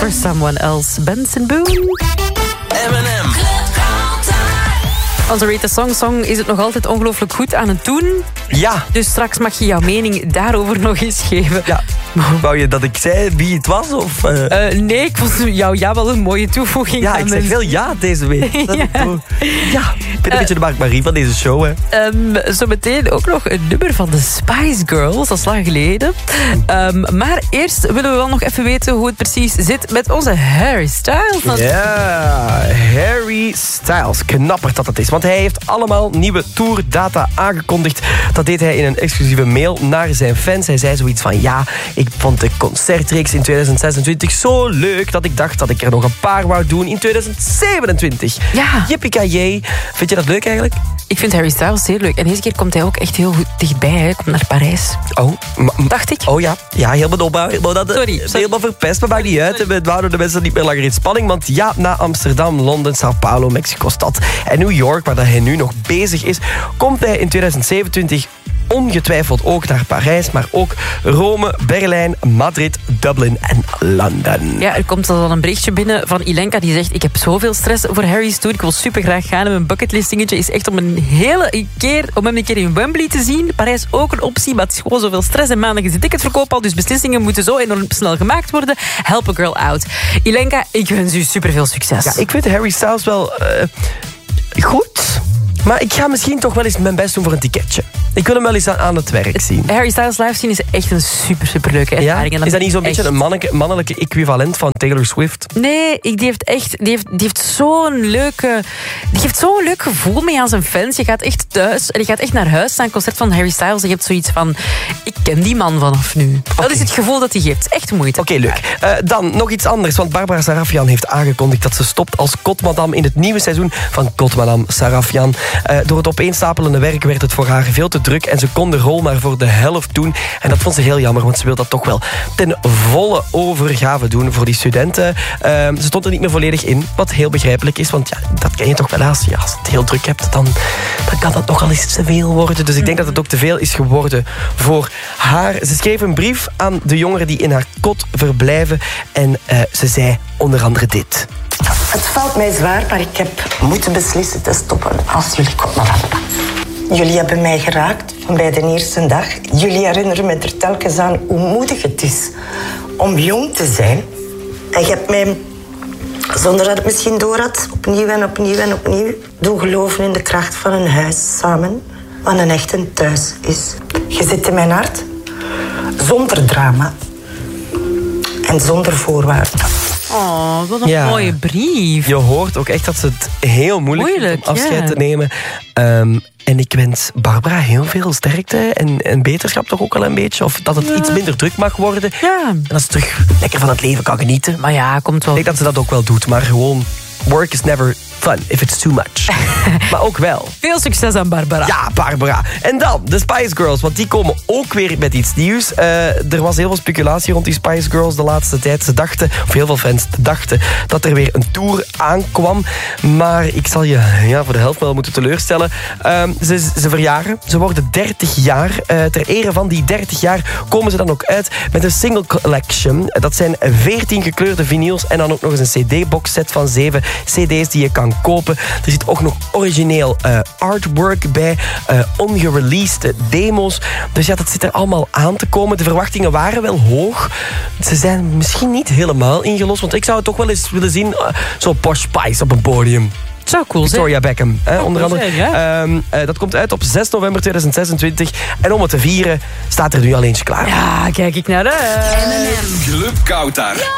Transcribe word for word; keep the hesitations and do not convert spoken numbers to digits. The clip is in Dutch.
or Someone Else. Benson Boone. M en M. Onze Rate the Song Song is het nog altijd ongelooflijk goed aan het doen. Ja. Dus straks mag je jouw mening daarover nog eens geven. Ja. Wou je dat ik zei wie het was? Of, uh... Uh, nee, ik vond jou ja wel een mooie toevoeging. Ja, ik zeg veel ja deze week. Dat ja. Ik doe. Ja, ik ben een uh, beetje de Mark Marie van deze show. Hè. Um, zometeen ook nog een nummer van de Spice Girls. Dat is lang geleden. Um, maar eerst willen we wel nog even weten hoe het precies zit met onze Harry Styles. Ja, Harry Styles. Knapperd dat het is. Want hij heeft allemaal nieuwe tourdata aangekondigd. Dat deed hij in een exclusieve mail naar zijn fans. Hij zei zoiets van, ja, ik vond de concertreeks in tweeduizend zesentwintig zo leuk dat ik dacht dat ik er nog een paar wou doen in tweeduizend zevenentwintig. Ja. Yippie-ki-yay. Vind je dat leuk eigenlijk? Ik vind Harry Styles zeer leuk. En deze keer komt hij ook echt heel goed dichtbij. Hij komt naar Parijs. Oh, ma- dacht ik. Oh ja, ja helemaal opbouw. Dat, sorry, sorry. Helemaal verpest, maar maakt niet uit. We houden de mensen niet meer langer in spanning. Want ja, na Amsterdam, Londen, Sao Paulo, Mexico-stad en New York, waar dat hij nu nog bezig is, komt hij in tweeduizend zevenentwintig ongetwijfeld ook naar Parijs, maar ook Rome, Berlijn, Madrid, Dublin en Londen. Ja, er komt al een berichtje binnen van Ilenka die zegt, ik heb zoveel stress voor Harry's tour. Ik wil super graag gaan. En mijn bucketlistingetje is echt om een hele keer, om hem een keer in Wembley te zien. Parijs ook een optie, maar het is gewoon zoveel stress. En maandag is de ticketverkoop al, dus beslissingen moeten zo enorm snel gemaakt worden. Help a girl out. Ilenka, ik wens u super veel succes. Ja, ik vind Harry Styles wel uh, goed. Maar ik ga misschien toch wel eens mijn best doen voor een ticketje. Ik wil hem wel eens aan, aan het werk zien. Harry Styles live zien is echt een super, super leuke ervaring. Ja? En is dat niet zo'n echt... beetje een mannelijke, mannelijke equivalent van Taylor Swift? Nee, ik, die heeft echt die heeft, die heeft zo'n leuke... Die geeft zo'n leuk gevoel mee aan zijn fans. Je gaat echt thuis en je gaat echt naar huis naar een concert van Harry Styles. En je hebt zoiets van, ik ken die man vanaf nu. Okay. Dat is het gevoel dat hij geeft. Echt moeite. Oké, okay, leuk. Uh, dan nog iets anders. Want Barbara Sarafian heeft aangekondigd dat ze stopt als kotmadam in het nieuwe seizoen van Kotmadam Sarafian. Uh, door het opeenstapelende werk werd het voor haar veel te druk en ze kon de rol maar voor de helft doen. En dat vond ze heel jammer, want ze wil dat toch wel ten volle overgave doen voor die studenten. Uh, ze stond er niet meer volledig in, wat heel begrijpelijk is, want ja, dat ken je toch wel als je als het heel druk hebt, dan, dan kan dat nogal eens te veel worden. Dus ik denk dat het ook te veel is geworden voor haar. Ze schreef een brief aan de jongeren die in haar kot verblijven en uh, ze zei onder andere dit. Het valt mij zwaar, maar ik heb moeten beslissen te stoppen als jullie Kotmadam. Jullie hebben mij geraakt van bij de eerste dag. Jullie herinneren me er telkens aan hoe moedig het is om jong te zijn. En je hebt mij, zonder dat ik het misschien door had, opnieuw en opnieuw en opnieuw doen geloven in de kracht van een huis samen, wat een echt een thuis is. Je zit in mijn hart, zonder drama en zonder voorwaarden. Oh, wat een ja. mooie brief. Je hoort ook echt dat ze het heel moeilijk, moeilijk vindt om afscheid ja. te nemen. Um, en ik wens Barbara heel veel sterkte en, en beterschap toch ook al een beetje. Of dat het ja. iets minder druk mag worden. Ja. En dat ze terug lekker van het leven kan genieten. Maar ja, komt wel. Ik denk dat ze dat ook wel doet, maar gewoon... Work is never fun if it's too much. Maar ook wel. Veel succes aan Barbara. Ja, Barbara. En dan de Spice Girls, want die komen ook weer met iets nieuws. Uh, er was heel veel speculatie rond die Spice Girls de laatste tijd. Ze dachten, of heel veel fans dachten, dat er weer een tour aankwam. Maar ik zal je ja, voor de helft wel moeten teleurstellen. Uh, ze, ze verjaren. Ze worden dertig jaar. Uh, ter ere van die dertig jaar komen ze dan ook uit met een single collection. Dat zijn veertien gekleurde vinyls en dan ook nog eens een cd-box set van zeven cd's die je kan kopen. Er zit ook nog origineel uh, artwork bij, uh, ongereleased demo's. Dus ja, dat zit er allemaal aan te komen. De verwachtingen waren wel hoog. Ze zijn misschien niet helemaal ingelost, want ik zou het toch wel eens willen zien, uh, zo Posh Spice op een podium. Zou cool zijn. Victoria Beckham, hè, onder andere. Zijn, ja. um, uh, dat komt uit op zes november tweeduizend zesentwintig. En om het te vieren staat er nu al eentje klaar. Ja, kijk ik naar de... Club Kautar.